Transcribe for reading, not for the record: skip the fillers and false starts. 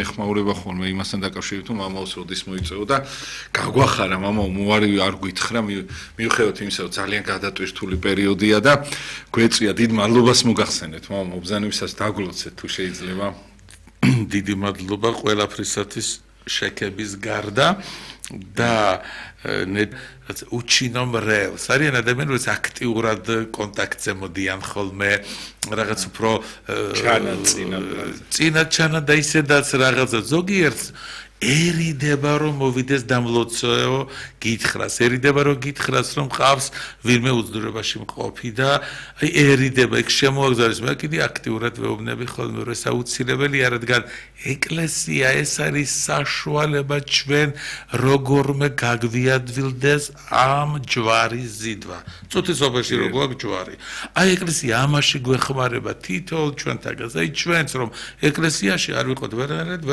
მეხმაურება ხოლმე იმასთან დაკავშირებით, რომ მამაოს როდის მოიწეო და გაგვახარა მამაო, მოარი არ გითხრა, მიუხედავად იმისა, რომ ძალიან გადატვირთული პერიოდია და გვეწია დიდ მადლობას მოგახსენეთ, მამაო, მობრძანებისას დაგლოცეთ თუ შეიძლება. დიდი მადლობა ყველაფრისათვის შექების გარდა და უჩინო მრევლს. არიან ადამიანები, რომელიც აქტიურად კონტაქტზე მოდიან ხოლმე, რაღაც უფრო წინა ჩანა და ისედაც რაღაცა ზოგიერთს ერიდება რომ მოვიდეს დამლოცეო გითხრას, ერიდება რომ გითხრას რომ ყავს ვინმე უძდურებაში მყოფი და აი ერიდება, ეგ შემოაგზავნის, მე კიდე აქტიურად ვეუბნები ხოლმე რომ ეს აუცილებელია, რადგან ეკლესია ეს არის საშუალება ჩვენ როგორმე გაგვიადვილდეს ამ ჯვარის ზიდვა. წუთისობაში რო გვაქვს ჯვარი. აი ეკლესია ამაში გვეხმარება თითოეულ ჩვენთაგანს, აი ჩვენც რომ ეკლესიაში არ ვიყოთ ვერანაირად